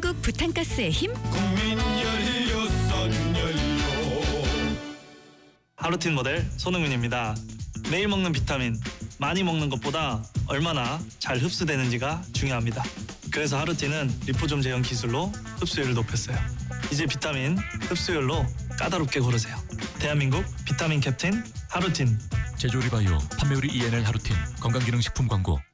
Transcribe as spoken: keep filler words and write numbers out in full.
대한민국 부탄가스의 힘. 국민 열여섯 연료. 하루틴 모델 손흥민입니다. 매일 먹는 비타민, 많이 먹는 것보다 얼마나 잘 흡수되는지가 중요합니다. 그래서 하루틴은 리포좀 제형 기술로 흡수율을 높였어요. 이제 비타민 흡수율로 까다롭게 고르세요. 대한민국 비타민 캡틴 하루틴. 제조리바이오 판매우리 이엔엘 하루틴 건강기능식품 광고.